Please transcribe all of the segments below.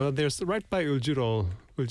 There's right by Uljiro,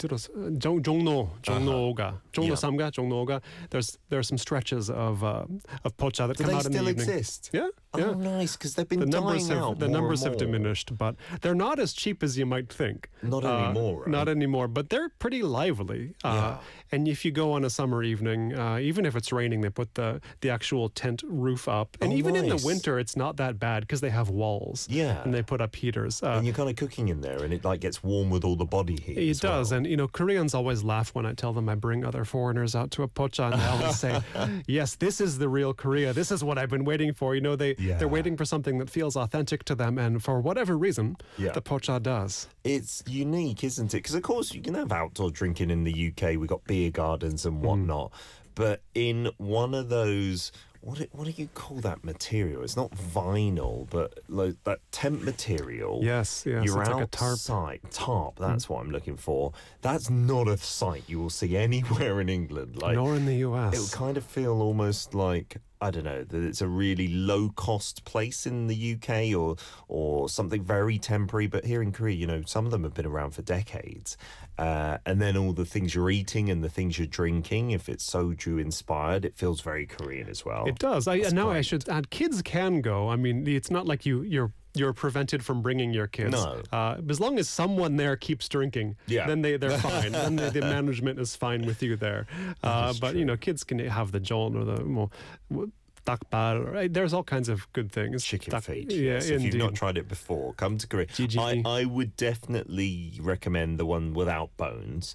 Jongno-oga, Jongno-samga. There's some stretches of pocha that Do come they out in the still evening. exist? Yeah. Oh, nice, because they've been The dying out. the more numbers and have more. diminished, but they're not as cheap as you might think. Not anymore, right? Not anymore, but they're pretty lively. And if you go on a summer evening, even if it's raining, they put the actual tent roof up. And even in the nice. winter, it's not that bad because they have walls. Yeah. And they put up heaters. And you're kind of cooking in there, and it like gets warm with all the body heat. It does, and Koreans always laugh when I tell them I bring other foreigners out to a pocha, and they always say, "Yes, this is the real Korea. This is what I've been waiting for." They're waiting for something that feels authentic to them, and for whatever reason, the pocha does. It's unique, isn't it? Because of course you can have outdoor drinking in the UK. We've got beer gardens and whatnot, but in one of those. What do you call that material? It's not vinyl, but like that tent material. Yes, You're it's outside. like a tarp. Tarp, that's what I'm looking for. That's not a sight you will see anywhere in England. Nor in the US. It would kind of feel almost like, I don't know, that it's a really low-cost place in the UK or something very temporary. But here in Korea, some of them have been around for decades. And then all the things you're eating and the things you're drinking, if it's soju-inspired, it feels very Korean as well. It does. I should add, kids can go. I mean, it's not like you're prevented from bringing your kids. No. As long as someone there keeps drinking, then they're fine. Then the management is fine with you there. But, kids can have the jon or the dakbal. Right? There's all kinds of good things. Chicken feet. Yeah, yes. If you've not tried it before, come to Korea. I would definitely recommend the one without bones.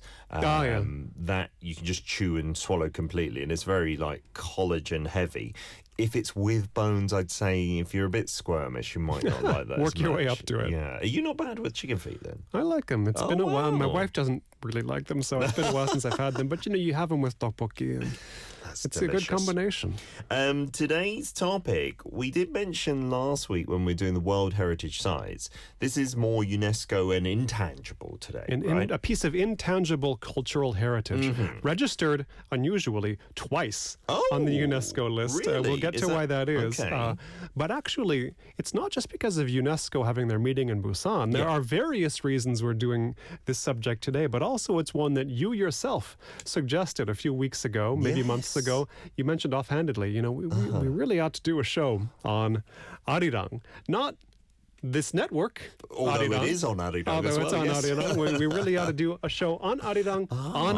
That you can just chew and swallow completely, and it's very collagen heavy. If it's with bones, I'd say if you're a bit squirmish, you might not like that. Work your way up to it. Yeah. Are you not bad with chicken feet then? I like them. It's been a while. My wife doesn't really like them, so it's been a while since I've had them. But you have them with tteokbokki, and it's delicious. a good combination. Today's topic, we did mention last week when we were doing the World Heritage Sites. This is more UNESCO and intangible today, right? A piece of intangible cultural heritage, registered unusually twice on the UNESCO list. Really? We'll get to why that is. Okay. But actually, it's not just because of UNESCO having their meeting in Busan. There are various reasons we're doing this subject today, but also it's one that you yourself suggested a few weeks ago, maybe months ago. You mentioned offhandedly, we really ought to do a show on Arirang. Not this network, although Arirang, it is on Arirang although as well, it's on yes. Arirang. We really ought to do a show on Arirang,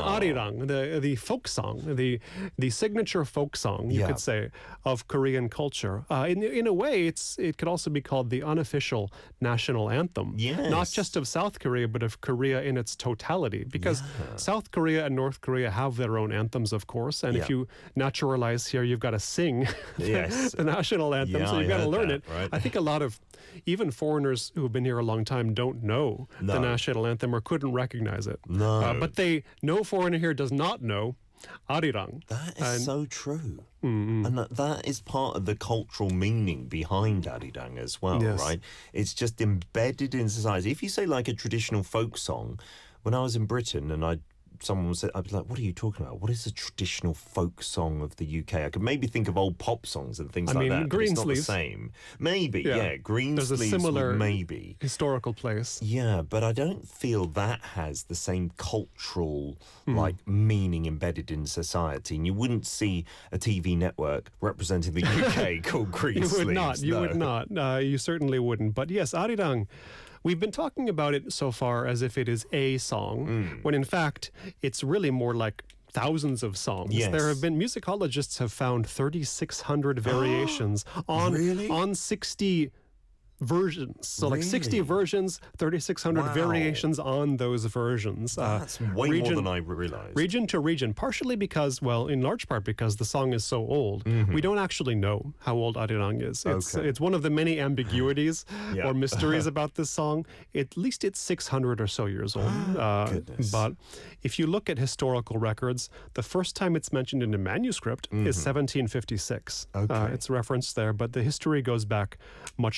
the folk song, the signature folk song, you could say, of Korean culture. In a way, it could also be called the unofficial national anthem, not just of South Korea, but of Korea in its totality, because South Korea and North Korea have their own anthems, of course, and if you naturalize here, you've got to sing the national anthem, so you've got to learn it. Right? I think a lot of even foreigners who have been here a long time don't know the national anthem or couldn't recognize it. But no foreigner here does not know Arirang. That is so true. And that is part of the cultural meaning behind Arirang as well, right? It's just embedded in society. If you say like a traditional folk song, when I was in Britain and someone said, I'd be like, what are you talking about? What is a traditional folk song of the UK? I could maybe think of old pop songs and things like that, but it's not the same. Maybe, Greensleeves. There's a similar maybe historical place. Yeah, but I don't feel that has the same cultural meaning embedded in society. And you wouldn't see a TV network representing the UK called Greensleeves. You would not. You certainly wouldn't. But yes, Arirang, we've been talking about it so far as if it is a song, when in fact it's really more like thousands of songs. Yes. There have been musicologists have found 3,600 variations on 60 versions. So like 60 versions, 3,600 variations on those versions. That's way more than I realized. Region to region, partially because, in large part because the song is so old. We don't actually know how old Arirang is. It's one of the many ambiguities or mysteries about this song. At least it's 600 or so years old. But if you look at historical records, the first time it's mentioned in a manuscript is 1756. It's referenced there, but the history goes back much longer.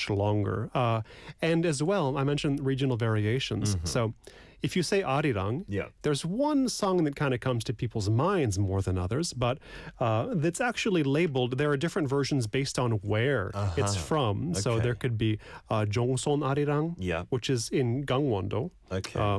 longer. And as well, I mentioned regional variations. So if you say Arirang, there's one song that kind of comes to people's minds more than others, but that's actually labeled. There are different versions based on where it's from. So there could be Jongson Arirang, which is in Gangwon-do.